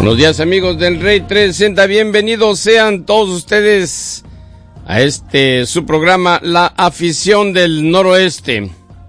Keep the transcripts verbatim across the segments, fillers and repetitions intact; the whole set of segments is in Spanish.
Buenos días, amigos del Rey trescientos sesenta, bienvenidos sean todos ustedes a este su programa La Afición del Noroeste.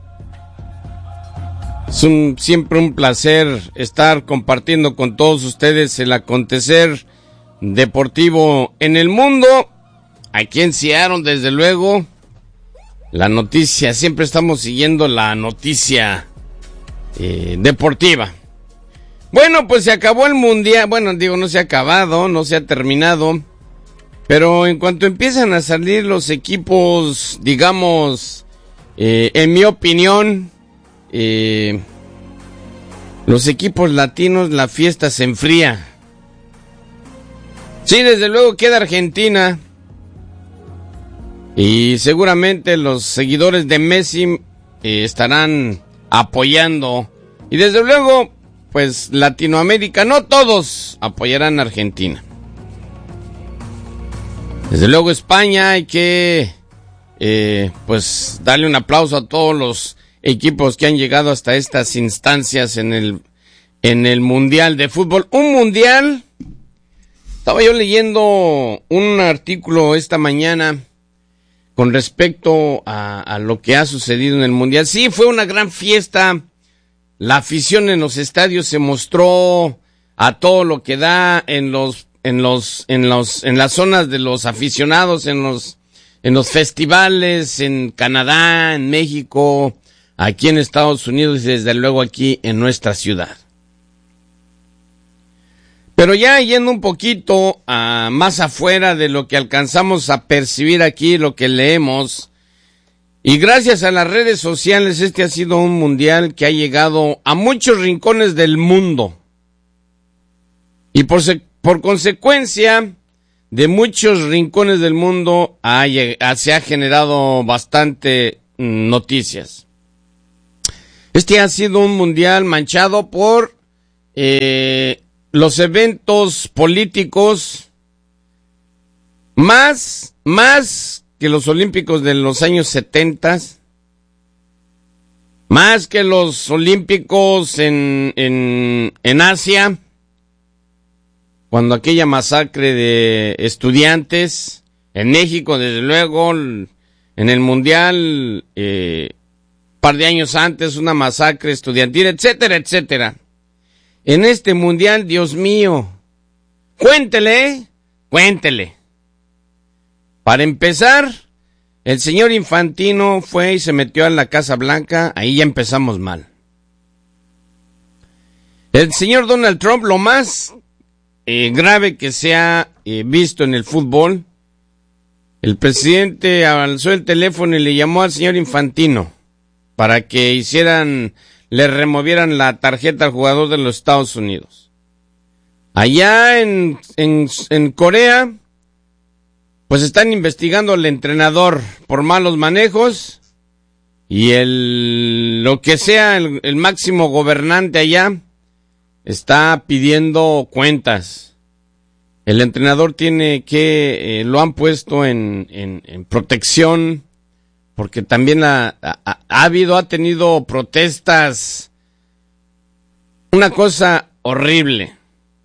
Es un, siempre un placer estar compartiendo con todos ustedes el acontecer deportivo en el mundo. Aquí en Seattle, desde luego, la noticia, siempre estamos siguiendo la noticia eh, deportiva. Bueno, pues se acabó el mundial, bueno, digo, no se ha acabado, no se ha terminado, pero en cuanto empiezan a salir los equipos, digamos, eh, en mi opinión, eh, los equipos latinos, la fiesta se enfría. Sí, desde luego queda Argentina, y seguramente los seguidores de Messi eh, estarán apoyando, y desde luego, pues Latinoamérica, no todos apoyarán a Argentina. Desde luego España, hay que eh, pues darle un aplauso a todos los equipos que han llegado hasta estas instancias en el, en el Mundial de Fútbol. Un Mundial, estaba yo leyendo un artículo esta mañana con respecto a, a lo que ha sucedido en el Mundial. Sí, fue una gran fiesta. La afición en los estadios se mostró a todo lo que da en los, en los, en los, en las zonas de los aficionados, en los, en los festivales, en Canadá, en México, aquí en Estados Unidos y desde luego aquí en nuestra ciudad. Pero ya yendo un poquito a, más afuera de lo que alcanzamos a percibir aquí, lo que leemos, y gracias a las redes sociales, este ha sido un mundial que ha llegado a muchos rincones del mundo. Y por, se, por consecuencia de muchos rincones del mundo ha, se ha generado bastante noticias. Este ha sido un mundial manchado por eh, los eventos políticos más, más que los olímpicos de los años setenta, más que los olímpicos en, en, en Asia, cuando aquella masacre de estudiantes, en México desde luego, en el mundial, eh, un par de años antes, una masacre estudiantil, etcétera, etcétera. En este mundial, Dios mío, cuéntele, cuéntele. Para empezar, el señor Infantino fue y se metió a la Casa Blanca, ahí ya empezamos mal. El señor Donald Trump, lo más eh, grave que se ha eh, visto en el fútbol, el presidente alzó el teléfono y le llamó al señor Infantino para que hicieran, le removieran la tarjeta al jugador de los Estados Unidos. Allá en, en, en Corea, pues están investigando al entrenador por malos manejos y el lo que sea el, el máximo gobernante allá está pidiendo cuentas. El entrenador tiene que eh, lo han puesto en, en, en protección porque también ha, ha, ha habido ha tenido protestas, una cosa horrible.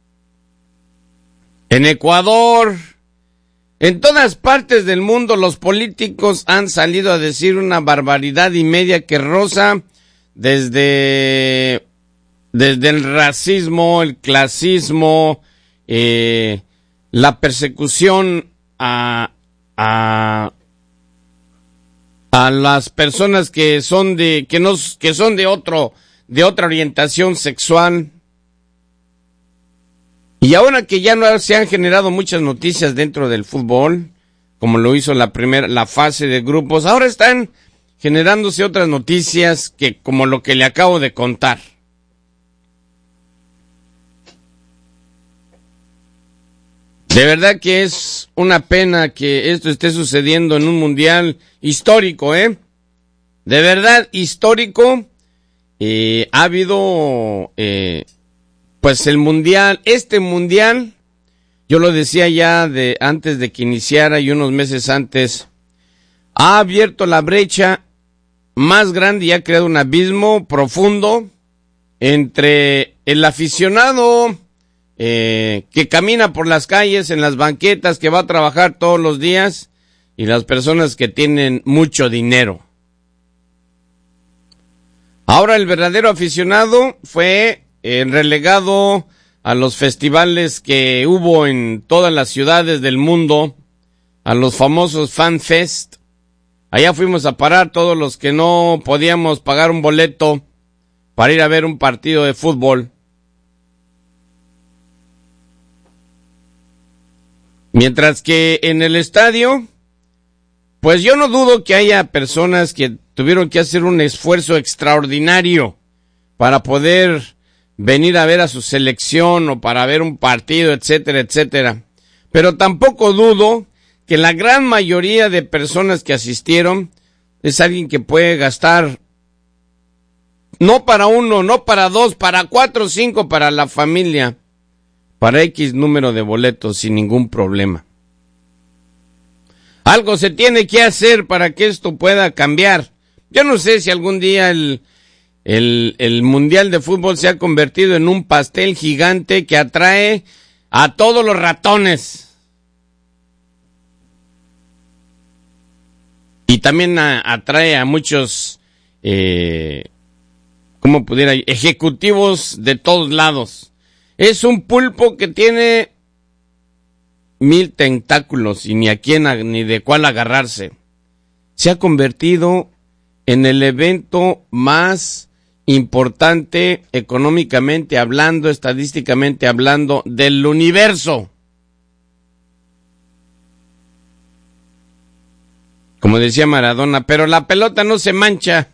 En Ecuador, en todas partes del mundo los políticos han salido a decir una barbaridad y media que roza desde, desde el racismo, el clasismo, eh, la persecución a, a, a las personas que son de, que no, que son de otro, de otra orientación sexual. Y ahora que ya no se han generado muchas noticias dentro del fútbol, como lo hizo la primera, la fase de grupos, ahora están generándose otras noticias que, como lo que le acabo de contar. De verdad que es una pena que esto esté sucediendo en un mundial histórico, ¿eh? De verdad histórico. Eh, ha habido, eh, pues el mundial, este mundial, yo lo decía ya de antes de que iniciara y unos meses antes, ha abierto la brecha más grande y ha creado un abismo profundo entre el aficionado eh, que camina por las calles, en las banquetas, que va a trabajar todos los días, y las personas que tienen mucho dinero. Ahora el verdadero aficionado fue eh, relegado a los festivales que hubo en todas las ciudades del mundo, a los famosos Fan Fest. Allá fuimos a parar todos los que no podíamos pagar un boleto para ir a ver un partido de fútbol. Mientras que en el estadio, pues yo no dudo que haya personas que tuvieron que hacer un esfuerzo extraordinario para poder venir a ver a su selección o para ver un partido, etcétera, etcétera. Pero tampoco dudo que la gran mayoría de personas que asistieron es alguien que puede gastar no para uno, no para dos, para cuatro o cinco, para la familia, para X número de boletos sin ningún problema. Algo se tiene que hacer para que esto pueda cambiar. Yo no sé si algún día el, el, el Mundial de Fútbol se ha convertido en un pastel gigante que atrae a todos los ratones. Y también a, atrae a muchos, eh, ¿cómo pudiera? Ejecutivos de todos lados. Es un pulpo que tiene mil tentáculos y ni a quién ni de cuál agarrarse. Se ha convertido en el evento más importante económicamente hablando, estadísticamente hablando, del universo. Como decía Maradona, pero la pelota no se mancha.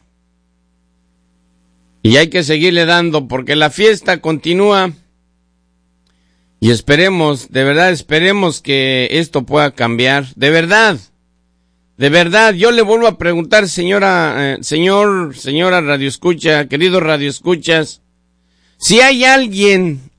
Y hay que seguirle dando porque la fiesta continúa. Y esperemos, de verdad, esperemos que esto pueda cambiar. De verdad, de verdad, yo le vuelvo a preguntar, señora, eh, señor, señora Radio Escucha, queridos Radio Escuchas, si hay alguien,